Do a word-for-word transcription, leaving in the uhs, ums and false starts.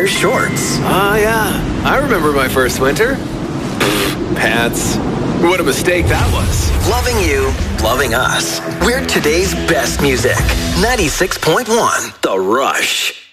winter shorts. Ah, yeah. I remember my first winter. Pfft, pants. What a mistake that was. Loving you, loving us. We're today's best music. ninety-six point one The Rush.